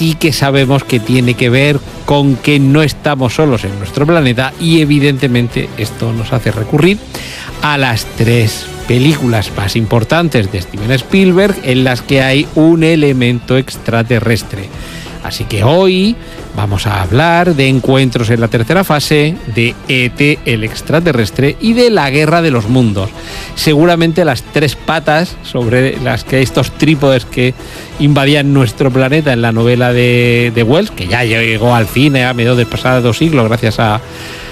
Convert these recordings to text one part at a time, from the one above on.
sí que sabemos que tiene que ver con que no estamos solos en nuestro planeta y evidentemente esto nos hace recurrir a las 3 películas más importantes de Steven Spielberg en las que hay un elemento extraterrestre. Así que hoy vamos a hablar de Encuentros en la tercera fase, de E.T. el extraterrestre y de La guerra de los mundos. Seguramente las 3 patas sobre las que estos trípodes que invadían nuestro planeta en la novela de Wells, que ya llegó al cine a mediados del pasado siglo gracias a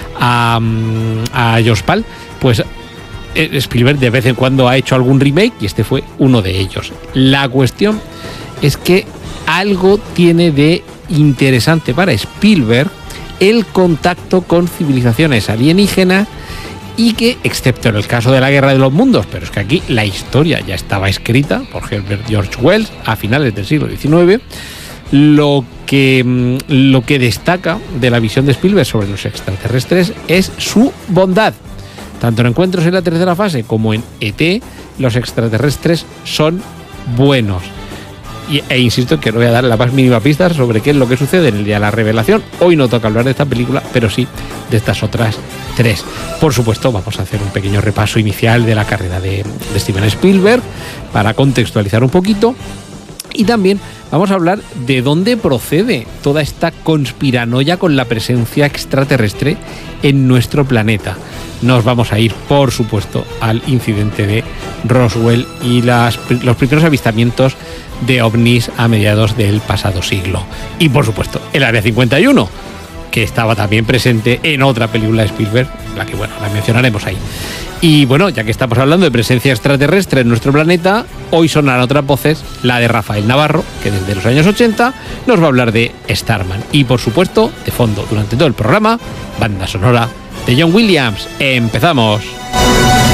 Josh Pal, pues Spielberg de vez en cuando ha hecho algún remake y este fue uno de ellos. La cuestión es que algo tiene de interesante para Spielberg el contacto con civilizaciones alienígenas y que, excepto en el caso de La guerra de los mundos, pero es que aquí la historia ya estaba escrita por Herbert George Wells a finales del siglo XIX, lo que destaca de la visión de Spielberg sobre los extraterrestres es su bondad. Tanto en Encuentros en la tercera fase como en E.T., los extraterrestres son buenos. E insisto que no voy a dar la más mínima pista sobre qué es lo que sucede en el día de la revelación. Hoy no toca hablar de esta película, pero sí de estas otras 3. Por supuesto, vamos a hacer un pequeño repaso inicial de la carrera de Steven Spielberg para contextualizar un poquito. Y también vamos a hablar de dónde procede toda esta conspiranoia con la presencia extraterrestre en nuestro planeta. Nos vamos a ir, por supuesto, al incidente de Roswell y los primeros avistamientos de ovnis a mediados del pasado siglo. Y, por supuesto, el Área 51, que estaba también presente en otra película de Spielberg, la que, bueno, la mencionaremos ahí. Y, bueno, ya que estamos hablando de presencia extraterrestre en nuestro planeta, hoy sonarán otras voces, la de Rafael Navarro, que desde los años 80 nos va a hablar de Starman. Y, por supuesto, de fondo, durante todo el programa, banda sonora de John Williams. ¡Empezamos!